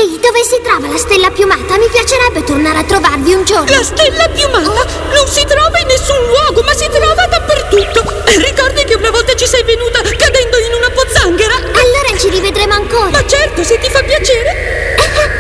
Ehi, dove si trova la stella piumata? Mi piacerebbe tornare a trovarvi un giorno. La stella piumata non si trova in nessun luogo, ma si trova